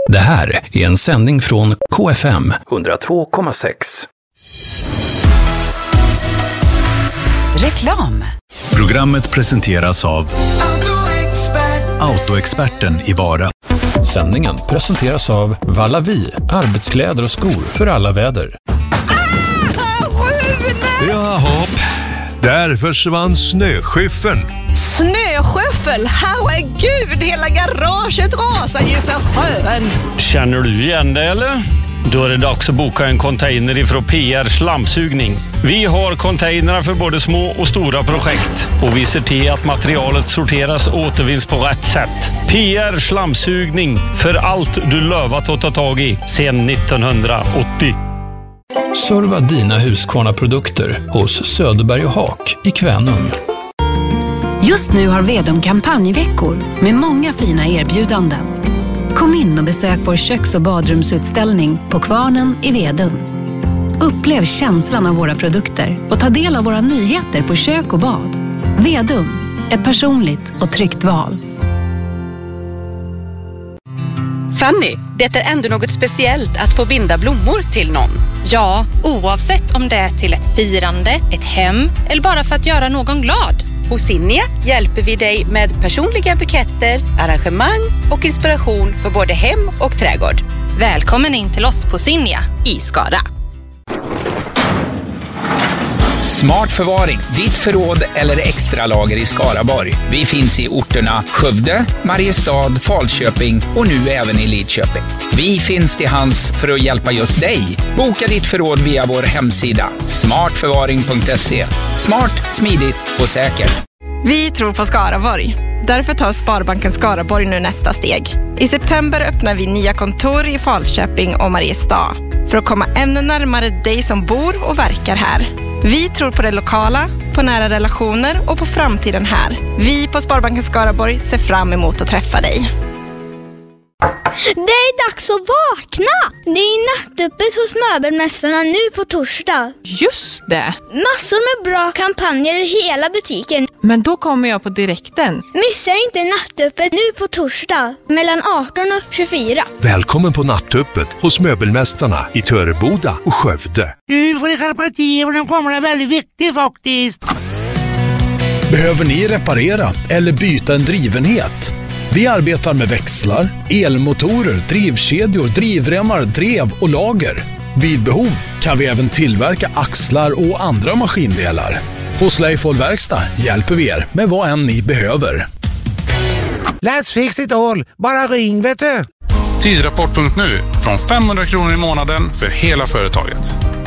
Det här är en sändning från KFM 102,6. Reklam. Programmet presenteras av Autoexperten i Vara. Sändningen presenteras av Vallavi, arbetskläder och skor för alla väder. Jaha, där försvann snöskyffeln. Snöskyffel? Herregud, hela garaget rasar ju för sjön. Känner du igen det eller? Då är det dags att boka en container ifrån PR Slamsugning. Vi har containrar för både små och stora projekt. Och vi ser till att materialet sorteras och återvinns på rätt sätt. PR Slamsugning, för allt du lovat att ta tag i sedan 1980. Serva dina Husqvarna-produkter hos Söderberg och Haak i Kvänum. Just nu har Vedum kampanjveckor med många fina erbjudanden. Kom in och besök vår köks- och badrumsutställning på Kvarnen i Vedum. Upplev känslan av våra produkter och ta del av våra nyheter på kök och bad. Vedum, ett personligt och tryggt val. Fanny, det är ändå något speciellt att få binda blommor till någon. Ja, oavsett om det är till ett firande, ett hem eller bara för att göra någon glad. Hos Sinja hjälper vi dig med personliga buketter, arrangemang och inspiration för både hem och trädgård. Välkommen in till oss på Sinja I Skara. Smart förvaring, ditt förråd eller extra lager i Skaraborg. Vi finns i orterna Skövde, Mariestad, Falköping och nu även i Lidköping. Vi finns till hands för att hjälpa just dig. Boka ditt förråd via vår hemsida smartförvaring.se. Smart, smidigt och säkert. Vi tror på Skaraborg. Därför tar Sparbanken Skaraborg nu nästa steg. I september öppnar vi nya kontor i Falköping och Mariestad för att komma ännu närmare dig som bor och verkar här. Vi tror på det lokala, på nära relationer och på framtiden här. Vi på Sparbanken Skaraborg ser fram emot att träffa dig. Det är dags att vakna! Det är nattöppet hos Möbelmästarna nu på torsdag. Just det! Massor med bra kampanjer i hela butiken. Men då kommer jag på direkten. Missa inte nattöppet nu på torsdag mellan 18 och 24. Välkommen på nattöppet hos Möbelmästarna i Töreboda och Skövde. Du får skärpa till och den kommer är väldigt viktig faktiskt. Behöver ni reparera eller byta en drivenhet? Vi arbetar med växlar, elmotorer, drivkedjor, drivremmar, drev och lager. Vid behov kan vi även tillverka axlar och andra maskindelar. Hos Leifol Verkstad hjälper vi er med vad än ni behöver. Let's fix it all. Bara ring, vet du. Tidrapport.nu från 500 kronor i månaden för hela företaget.